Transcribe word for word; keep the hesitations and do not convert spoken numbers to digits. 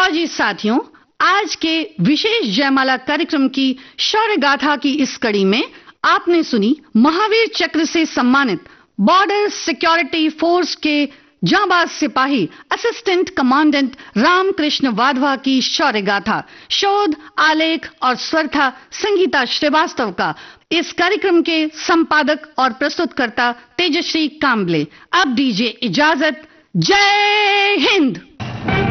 फौजी साथियों, आज के विशेष जयमाला कार्यक्रम की शौर्य गाथा की इस कड़ी में आपने सुनी महावीर चक्र से सम्मानित बॉर्डर सिक्योरिटी फोर्स के जांबाज सिपाही असिस्टेंट कमांडेंट रामकृष्ण वाधवा की शौर्य गाथा। शोध, आलेख और स्वर था संगीता श्रीवास्तव का। इस कार्यक्रम के संपादक और प्रस्तुतकर्ता तेजश्री कांबले। अब दीजिए इजाजत। जय हिंद।